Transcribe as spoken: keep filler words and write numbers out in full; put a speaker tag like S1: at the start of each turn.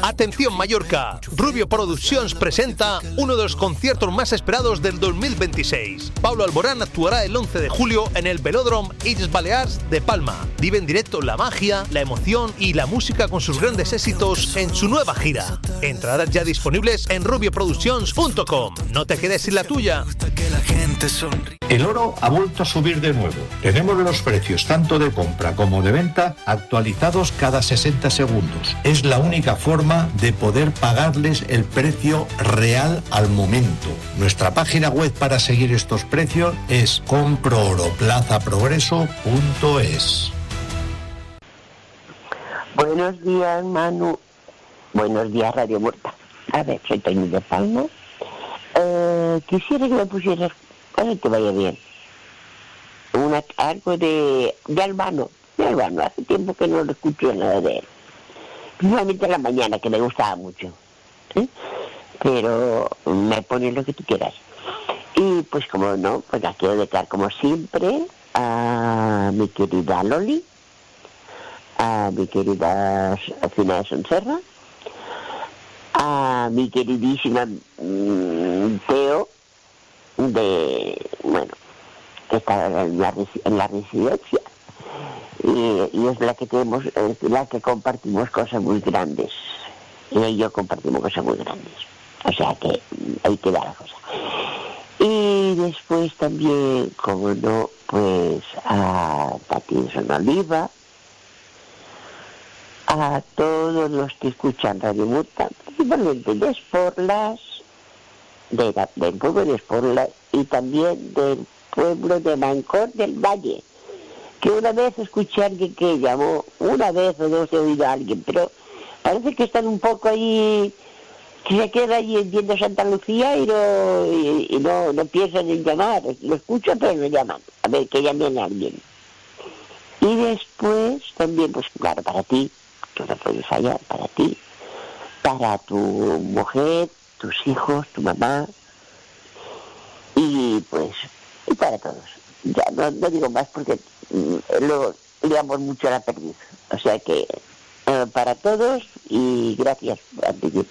S1: Atención Mallorca, Rubio Productions presenta uno de los conciertos más esperados del dos mil veintiséis. Pablo Alborán actuará el once de julio en el Velódromo Illes Balears de Palma. Vive en directo la magia, la emoción y la música con sus grandes éxitos en su nueva gira. Entradas ya disponibles en rubio productions punto com. No te quedes sin la tuya.
S2: El oro ha vuelto a subir de nuevo. Tenemos los precios tanto de compra como de venta actualizados cada sesenta segundos. Es la única forma de poder pagarles el precio real al momento. Nuestra página web para seguir estos precios es compro oro plaza progreso punto es.
S3: Buenos días, Manu. Buenos días, Radio Murta. A ver, soy Toñi de Palma. Eh, quisiera que me pusieras, para que vaya bien, una, algo de, de Albano. De Albano, hace tiempo que no lo escucho nada de él. Principalmente en la mañana, que me gustaba mucho. ¿eh? Pero me pones lo que tú quieras. Y pues como no, pues la quiero dedicar como siempre a mi querida Loli, a mi querida Fina de Sonserra, a mi queridísima mmm, Teo, de, bueno, que está en la, en la residencia, y, y es la que tenemos, es la que compartimos cosas muy grandes, y ella y yo compartimos cosas muy grandes, o sea que ahí queda la cosa. Y después también, como no, pues a Patinson Oliva, a todos los que escuchan Radio Murta, principalmente de Esporlas, de la, del pueblo de Esporlas y también del pueblo de Mancor del Valle, que una vez escuché a alguien que llamó, una vez o dos he oído a alguien, pero parece que están un poco ahí, que se queda allí viendo Santa Lucía y no, y, y no, no piensan en llamar, lo escuchan pero no llaman, a ver, que llamen a alguien. Y después también, pues claro, para ti, tú no puedes fallar, para ti, para tu mujer, tus hijos, tu mamá, y pues, y para todos. Ya no, no digo más porque mm, lo liamos mucho a la perdiz. O sea que, eh, para todos, y gracias, Antigüe.